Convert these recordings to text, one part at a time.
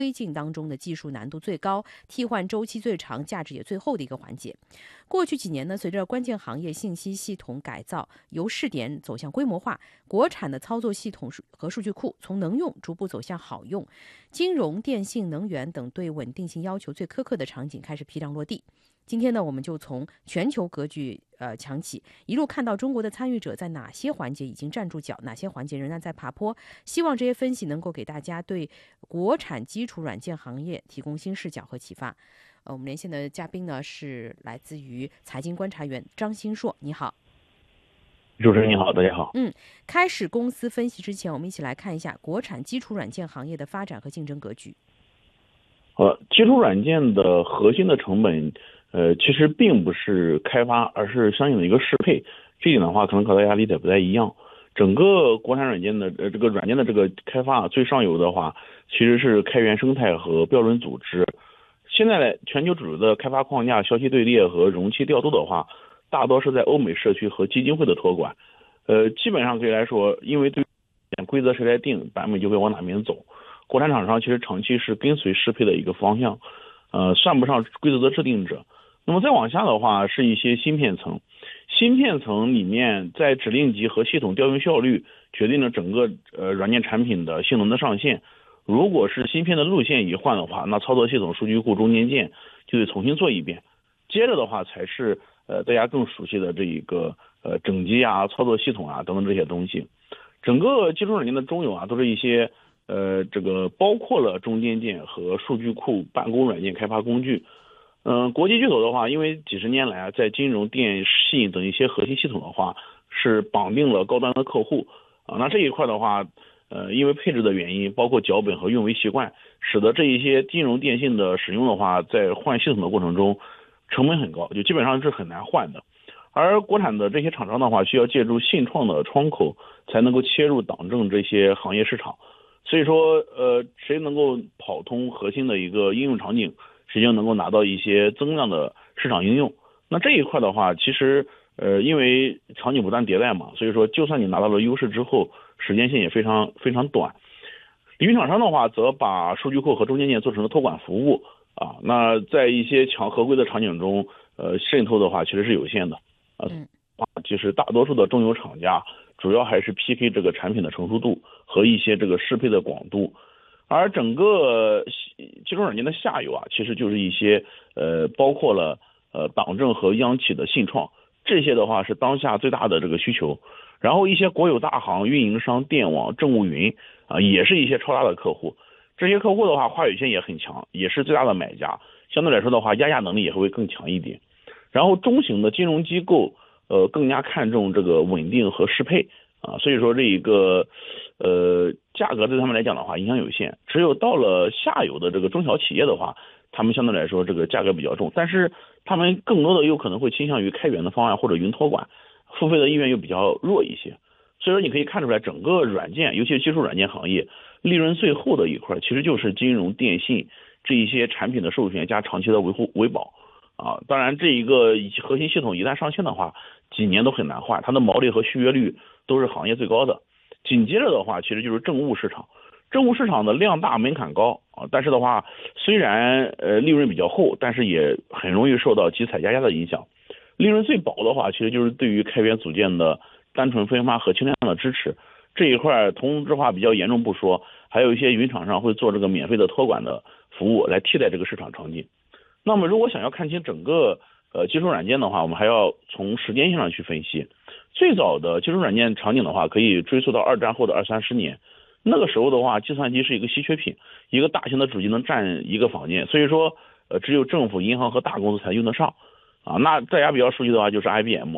推进当中的技术难度最高、替换周期最长、价值也最厚的一个环节。过去几年呢，随着关键行业信息系统改造由试点走向规模化，国产的操作系统和数据库从能用逐步走向好用，金融、电信、能源等对稳定性要求最苛刻的场景开始批量落地。今天呢，我们就从全球格局讲起，一路看到中国的参与者在哪些环节已经站住脚，哪些环节仍然在爬坡。希望这些分析能够给大家对国产基础软件行业提供新视角和启发。我们连线的嘉宾呢是来自于财经观察员张新硕，你好。 主持人你好，大家好。 开始公司分析之前，我们一起来看一下国产基础软件行业的发展和竞争格局。 基础软件的核心的成本，其实并不是开发，而是相应的一个适配。这一点的话，可能和大家理解不太一样。整个国产软件的这个软件的这个开发，最上游的话，其实是开源生态和标准组织。现在全球主流的开发框架、消息队列和容器调度的话，大多是在欧美社区和基金会的托管。基本上可以来说，因为对规则谁来定，版本就会往哪边走。国产厂商其实长期是跟随适配的一个方向，算不上规则的制定者。那么再往下的话，是一些芯片层。芯片层里面，在指令集和系统调用效率决定了整个软件产品的性能的上限。如果是芯片的路线一换的话，那操作系统、数据库、中间件就得重新做一遍。接着的话才是大家更熟悉的这一个整机啊、操作系统啊等等这些东西。整个基础软件的中游啊，都是一些这个包括了中间件和数据库、办公软件开发工具。国际巨头的话，因为几十年来啊，在金融、电信等一些核心系统的话，是绑定了高端的客户啊。那这一块的话，因为配置的原因，包括脚本和运维习惯，使得这一些金融电信的使用的话，在换系统的过程中成本很高，就基本上是很难换的。而国产的这些厂商的话，需要借助信创的窗口，才能够切入党政这些行业市场。所以说，谁能够跑通核心的一个应用场景，谁就能够拿到一些增量的市场应用。那这一块的话，其实因为场景不断迭代嘛，所以说就算你拿到了优势之后，时间线也非常非常短。云厂商的话，则把数据库和中间件做成了托管服务啊。那在一些强合规的场景中，渗透的话其实是有限的其实大多数的中游厂家主要还是 PK 这个产品的成熟度和一些这个适配的广度。而整个基础软件的下游啊，其实就是一些包括了党政和央企的信创，这些的话是当下最大的这个需求。然后一些国有大行、运营商、电网、政务云啊，也是一些超大的客户。这些客户的话，话语权也很强，也是最大的买家。相对来说的话，压价能力也会更强一点。然后中型的金融机构，更加看重这个稳定和适配啊，所以说这一个价格对他们来讲的话影响有限。只有到了下游的这个中小企业的话，他们相对来说这个价格比较重，但是他们更多的有可能会倾向于开源的方案或者云托管，付费的意愿又比较弱一些。所以说你可以看出来，整个软件，尤其是技术软件行业，利润最后的一块其实就是金融、电信这一些产品的授权加长期的维护维保啊。当然这一个核心系统一旦上线的话，几年都很难换，它的毛利和续约率都是行业最高的。紧接着的话，其实就是政务市场。政务市场的量大门槛高啊，但是的话，虽然利润比较厚，但是也很容易受到集采压价的影响。利润最薄的话，其实就是对于开源组件的单纯分发和轻量的支持。这一块同质化比较严重不说，还有一些云厂商会做这个免费的托管的服务来替代这个市场场景。那么如果想要看清整个技术软件的话，我们还要从时间线上去分析。最早的技术软件场景的话，可以追溯到二战后的20-30年。那个时候的话，计算机是一个稀缺品，一个大型的主机能占一个房间，所以说只有政府、银行和大公司才用得上啊。那大家比较熟悉的话就是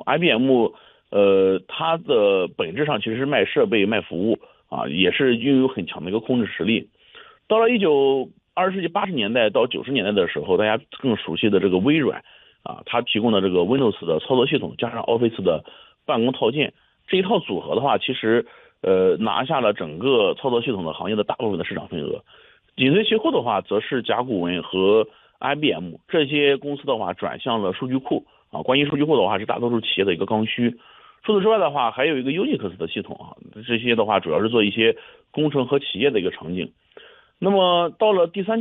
IBM 它的本质上其实是卖设备、卖服务啊，也是拥有很强的一个控制实力。到了20世纪80年代到90年代的时候，大家更熟悉的这个微软啊，它提供的这个 Windows 的操作系统加上 Office 的办公套件，这一套组合的话，其实拿下了整个操作系统的行业的大部分的市场份额。紧随其后的话，则是甲骨文和 IBM 这些公司的话转向了数据库啊。关于数据库的话，是大多数企业的一个刚需。除此之外的话，还有一个 Unix 的系统啊，这些的话主要是做一些工程和企业的一个场景。 那么到了第三